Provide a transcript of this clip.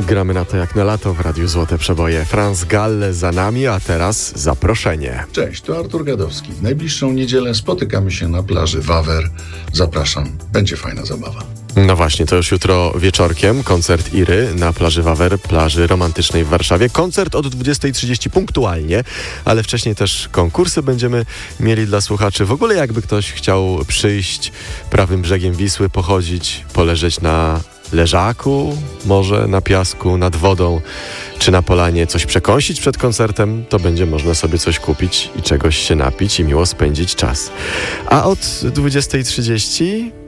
gramy na to jak na lato w Radiu Złote Przeboje. Franz Galle za nami, a teraz zaproszenie. Cześć, to Artur Gadowski. W najbliższą niedzielę spotykamy się na plaży Wawer. Zapraszam, będzie fajna zabawa. No właśnie, to już jutro wieczorkiem koncert Iry na plaży Wawer, plaży romantycznej w Warszawie. Koncert od 20:30 punktualnie, ale wcześniej też konkursy będziemy mieli dla słuchaczy. W ogóle jakby ktoś chciał przyjść prawym brzegiem Wisły, pochodzić, poleżeć na leżaku, może na piasku, nad wodą, czy na polanie coś przekąsić przed koncertem, to będzie można sobie coś kupić i czegoś się napić i miło spędzić czas. A od 20:30